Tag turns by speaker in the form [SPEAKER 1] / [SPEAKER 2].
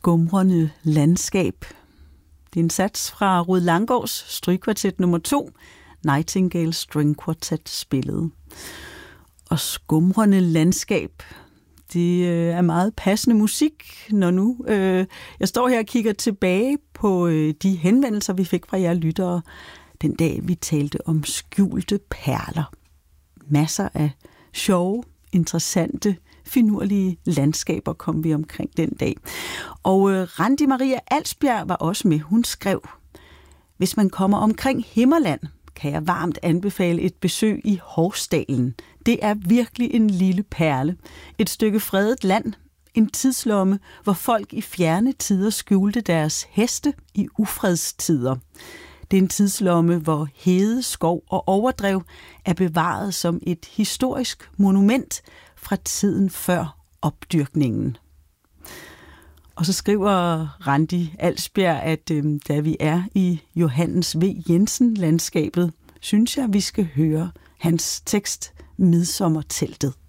[SPEAKER 1] Skumrende landskab. Det er en sats fra Rued Langgaards Strygkvartet nummer 2, Nightingale String Quartet spillet. Og skumrende landskab, det er meget passende musik, når nu jeg står her og kigger tilbage på de henvendelser, vi fik fra jer lyttere, den dag vi talte om skjulte perler. Masser af sjove, interessante, finurlige landskaber kom vi omkring den dag. Og Randi Maria Alsbjerg var også med. Hun skrev: hvis man kommer omkring Himmerland, kan jeg varmt anbefale et besøg i Hovsdalen. Det er virkelig en lille perle. Et stykke fredet land, en tidslomme, hvor folk i fjerne tider skjulte deres heste i ufredstider. Det er en tidslomme, hvor hede, skov og overdrev er bevaret som et historisk monument fra tiden før opdyrkningen. Og så skriver Randi Alsbjerg, at da vi er i Johannes V. Jensen-landskabet, synes jeg, vi skal høre hans tekst Midsommerteltet.